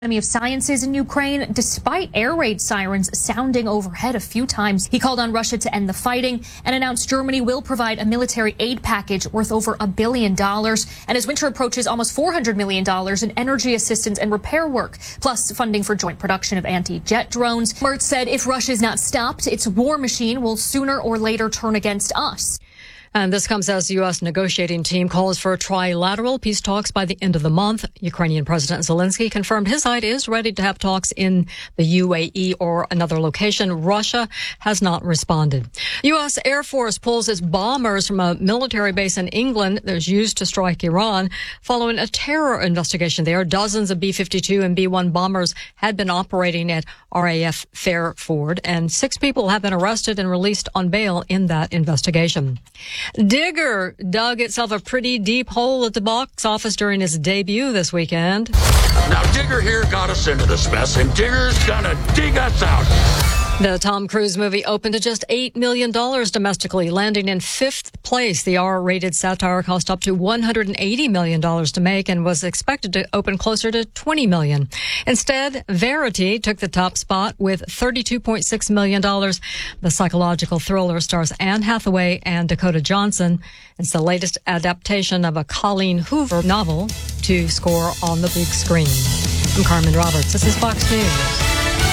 Academy of Sciences in Ukraine, despite air raid sirens sounding overhead a few times. He called on Russia to end the fighting and announced Germany will provide a military aid package worth over $1 billion. And as winter approaches, almost $400 million in energy assistance and repair work, plus funding for joint production of anti-jet drones. Merz said if Russia is not stopped, its war machine will sooner or later turn against us. And this comes as the U.S. negotiating team calls for trilateral peace talks by the end of the month. Ukrainian President Zelensky confirmed his side is ready to have talks in the UAE or another location. Russia has not responded. U.S. Air Force pulls its bombers from a military base in England that was used to strike Iran following a terror investigation there. Dozens of B-52 and B-1 bombers had been operating at RAF Fairford, and 6 people have been arrested and released on bail in that investigation. Digger dug itself a pretty deep hole at the box office during its debut this weekend. Now Digger here got us into this mess, and Digger's gonna dig us out. The Tom Cruise movie opened at just $8 million domestically, landing in 5th place. The R-rated satire cost up to $180 million to make and was expected to open closer to $20 million. Instead, Verity took the top spot with $32.6 million. The psychological thriller stars Anne Hathaway and Dakota Johnson. It's the latest adaptation of a Colleen Hoover novel to score on the big screen. I'm Carmen Roberts. This is Fox News.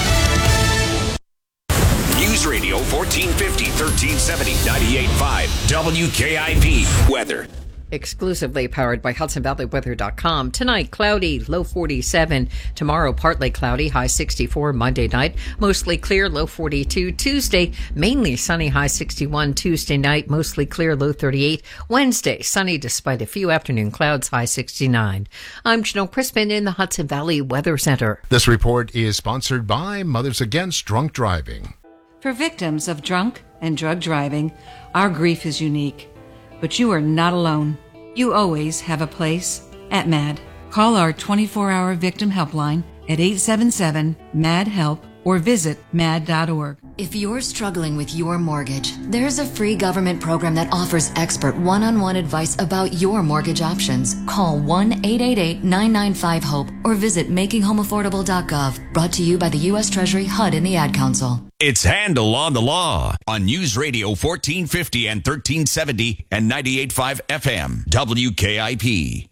News Radio 1450, 1370, 98.5, WKIP. Weather. Exclusively powered by HudsonValleyWeather.com. Tonight, cloudy, low 47. Tomorrow, partly cloudy, high 64. Monday night, mostly clear, low 42. Tuesday, mainly sunny, high 61. Tuesday night, mostly clear, low 38. Wednesday, sunny despite a few afternoon clouds, high 69. I'm Janelle Crispin in the Hudson Valley Weather Center. This report is sponsored by Mothers Against Drunk Driving. For victims of drunk and drug driving, our grief is unique. But you are not alone. You always have a place at MAD. Call our 24-hour victim helpline at 877-MAD-HELP or visit mad.org. If you're struggling with your mortgage, there's a free government program that offers expert one-on-one advice about your mortgage options. Call 1-888-995-HOPE or visit makinghomeaffordable.gov. Brought to you by the U.S. Treasury, HUD, and the Ad Council. It's Handel on the Law on News Radio 1450 and 1370 and 98.5 FM, WKIP.